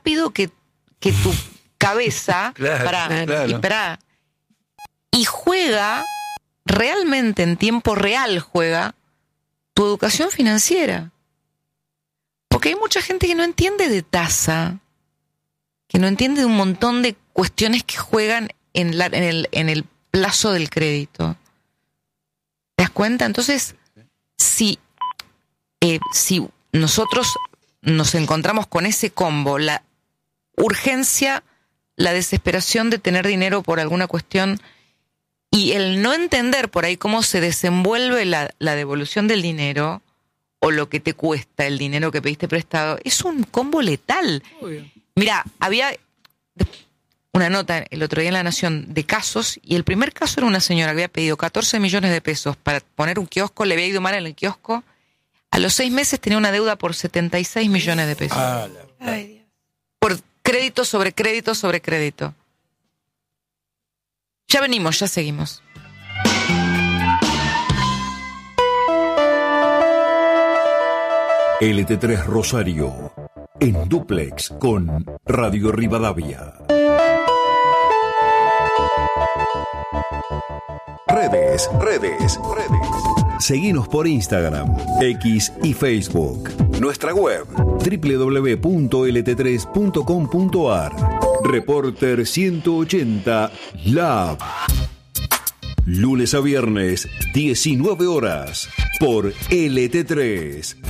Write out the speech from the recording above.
rápido que tu cabeza. Claro. Y juega, realmente en tiempo real juega, tu educación financiera. Porque hay mucha gente que no entiende de tasa, que no entiende de un montón de cuestiones que juegan en el plazo del crédito. ¿Te das cuenta? Entonces, si nosotros nos encontramos con ese combo, la urgencia, la desesperación de tener dinero por alguna cuestión y el no entender por ahí cómo se desenvuelve la devolución del dinero o lo que te cuesta el dinero que pediste prestado, es un combo letal. Mira, había una nota el otro día en La Nación de casos, y el primer caso era una señora que había pedido 14 millones de pesos para poner un kiosco, le había ido mal en el kiosco, a los 6 meses tenía una deuda por 76 millones de pesos. Ay, Dios. Por crédito sobre crédito sobre crédito. Ya venimos, ya seguimos. LT3 Rosario, en dúplex con Radio Rivadavia. Redes. Seguinos por Instagram, X y Facebook. Nuestra web, www.lt3.com.ar. Reporter 180 Lab. Lunes a viernes, 19 horas, por LT3.